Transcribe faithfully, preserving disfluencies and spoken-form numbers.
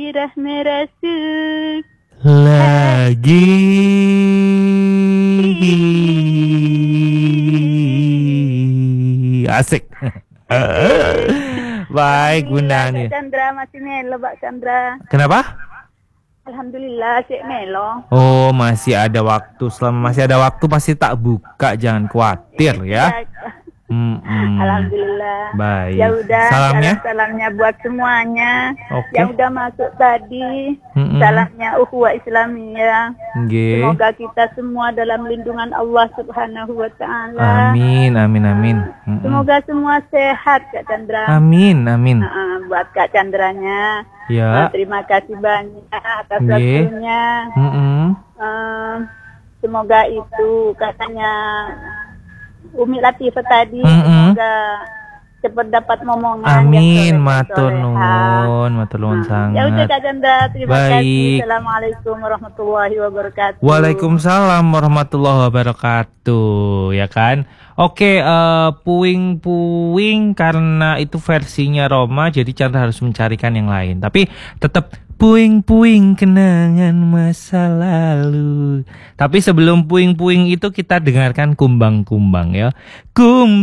gairah merasuk lagi. Asik. Baik Bunda Alhamdulillah, Ani. Kak Chandra masih melo, Mbak Chandra. Kenapa? Alhamdulillah, sih melo. Oh, masih ada waktu. Selama masih ada waktu pasti tak buka, jangan khawatir ya. Mm-mm. Alhamdulillah. Baik. Ya udah, Salamnya? salam-salamnya buat semuanya Oke. yang udah masuk tadi. Mm-mm. Salamnya ukhuwah Islamiyah. Nggih. Semoga kita semua dalam lindungan Allah Subhanahu wa taala. Amin, amin, amin. Mm-mm. Semoga semua sehat, Kak Chandra. Amin, amin. Uh, buat Kak Chandranya. Ya. Uh, terima kasih banyak atas Nggih. waktunya. Mm-mm. Uh, semoga itu katanya Umi Latifah tadi, Mm-mm. semoga cepat dapat momongan. Amin, yang soleh, matur soleha. nuwun, matur nuwun sangat. Ya udah Kak Chandra, terima Baik. kasih. Assalamualaikum warahmatullahi wabarakatuh. Waalaikumsalam warahmatullahi wabarakatuh, ya kan? Oke, eh, puing-puing karena itu versinya Roma, jadi Chandra harus mencarikan yang lain. Tapi tetap puing-puing kenangan masa lalu. Tapi sebelum puing-puing itu kita dengarkan kumbang-kumbang ya. Kumbang